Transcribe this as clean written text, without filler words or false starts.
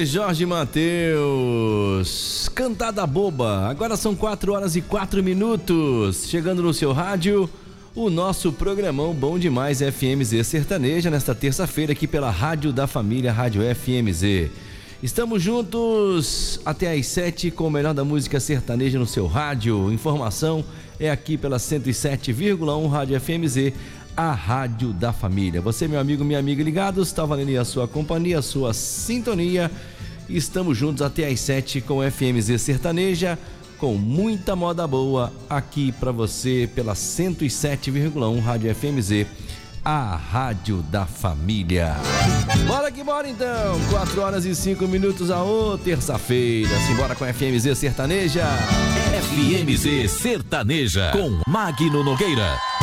você, Jorge Mateus. Cantada boba. Agora são 4h04. Chegando no seu rádio, o nosso programão Bom Demais FMZ Sertaneja, nesta terça-feira aqui pela Rádio da Família, Rádio FMZ. Estamos juntos até às 7 com o melhor da música sertaneja no seu rádio. Informação é aqui pela 107,1 Rádio FMZ, a Rádio da Família. Você, meu amigo, minha amiga ligados, está valendo aí a sua companhia, a sua sintonia. Estamos juntos até às 7 com o FMZ Sertaneja, com muita moda boa aqui para você pela 107,1 Rádio FMZ, a Rádio da Família. Bora que bora então, 4h05 a terça-feira. Simbora com a FMZ Sertaneja. FMZ Sertaneja com Magno Nogueira.